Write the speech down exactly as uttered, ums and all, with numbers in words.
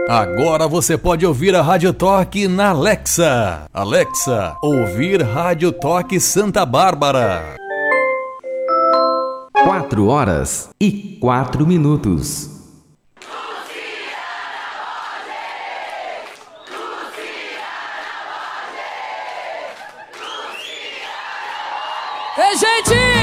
Agora você pode ouvir a Rádio Toque na Alexa. Alexa, ouvir Rádio Toque Santa Bárbara. Quatro horas e quatro minutos. Ei, gente!